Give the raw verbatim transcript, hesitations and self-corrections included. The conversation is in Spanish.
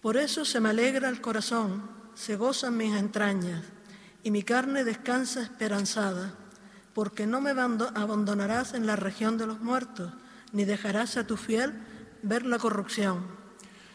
Por eso se me alegra el corazón, se gozan mis entrañas, y mi carne descansa esperanzada, porque no me abandonarás en la región de los muertos, ni dejarás a tu fiel ver la corrupción.